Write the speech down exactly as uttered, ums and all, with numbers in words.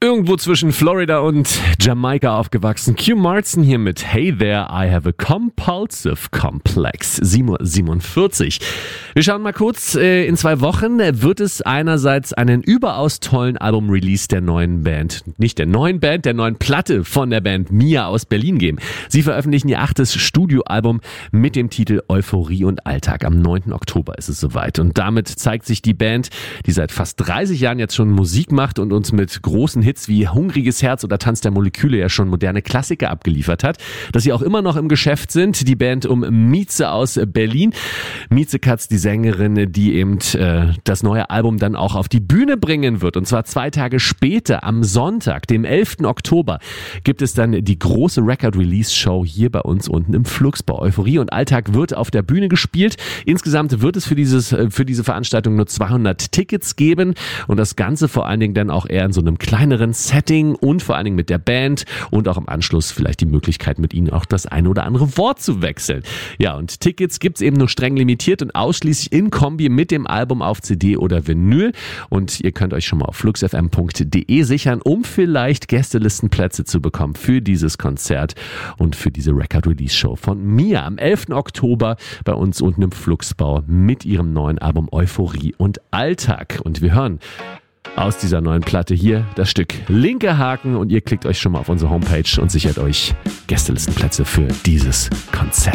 Irgendwo zwischen Florida und Jamaika aufgewachsen. Q Martin hier mit Hey There, I Have a Compulsive Complex. sieben Uhr siebenundvierzig. Wir schauen mal kurz, äh, in zwei Wochen wird es einerseits einen überaus tollen Album-Release der neuen Band, nicht der neuen Band, der neuen Platte von der Band Mia aus Berlin geben. Sie veröffentlichen ihr achtes Studioalbum mit dem Titel Euphorie und Alltag. Am neunten Oktober ist es soweit. Und damit zeigt sich die Band, die seit fast dreißig Jahren jetzt schon Musik macht und uns mit großen Hits wie Hungriges Herz oder Tanz der Moleküle ja schon moderne Klassiker abgeliefert hat, dass sie auch immer noch im Geschäft sind. Die Band um Mieze aus Berlin. Mieze Katz, die Sängerin, die eben äh, das neue Album dann auch auf die Bühne bringen wird. Und zwar zwei Tage später, am Sonntag, dem elften Oktober, gibt es dann die große Record-Release-Show hier bei uns unten im Flux. Bei Euphorie und Alltag wird auf der Bühne gespielt. Insgesamt wird es für dieses für diese Veranstaltung nur zweihundert Tickets geben und das Ganze vor allen Dingen dann auch eher in so einem kleineren Setting und vor allen Dingen mit der Band und auch im Anschluss vielleicht die Möglichkeit, mit ihnen auch das eine oder andere Wort zu wechseln. Ja, und Tickets gibt's eben nur streng limitiert und ausschließlich in Kombi mit dem Album auf C D oder Vinyl. Und ihr könnt euch schon mal auf flux f m punkt d e sichern, um vielleicht Gästelistenplätze zu bekommen für dieses Konzert und für diese Record-Release-Show von Mia am elften Oktober bei uns unten im Fluxbau mit ihrem neuen Album Euphorie und Alltag. Und wir hören aus dieser neuen Platte hier das Stück Linke Haken und ihr klickt euch schon mal auf unsere Homepage und sichert euch Gästelistenplätze für dieses Konzert.